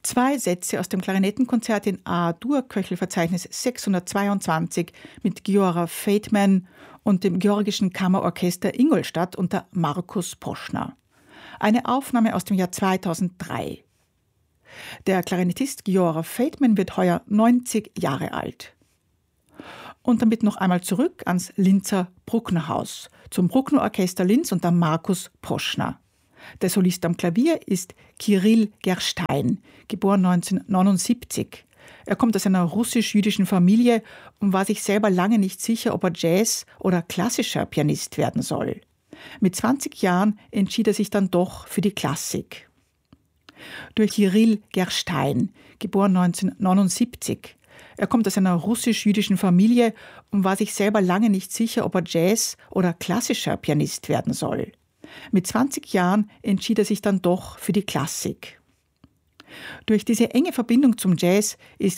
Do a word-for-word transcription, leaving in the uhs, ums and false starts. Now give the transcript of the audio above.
Zwei Sätze aus dem Klarinettenkonzert in A-Dur-Köchelverzeichnis sechshundertzweiundzwanzig mit Giora Feitman und dem Georgischen Kammerorchester Ingolstadt unter Markus Poschner. Eine Aufnahme aus dem Jahr zweitausenddrei. Der Klarinettist Giora Feitman wird heuer neunzig Jahre alt. Und damit noch einmal zurück ans Linzer Brucknerhaus, zum Brucknerorchester Linz unter Markus Poschner. Der Solist am Klavier ist Kyrill Gerstein, geboren neunzehnhundertneunundsiebzig. Er kommt aus einer russisch-jüdischen Familie und war sich selber lange nicht sicher, ob er Jazz- oder klassischer Pianist werden soll. Mit zwanzig Jahren entschied er sich dann doch für die Klassik. Durch Kyrill Gerstein, geboren neunzehnhundertneunundsiebzig. Er kommt aus einer russisch-jüdischen Familie und war sich selber lange nicht sicher, ob er Jazz- oder klassischer Pianist werden soll. Mit zwanzig Jahren entschied er sich dann doch für die Klassik. Durch diese enge Verbindung zum Jazz ist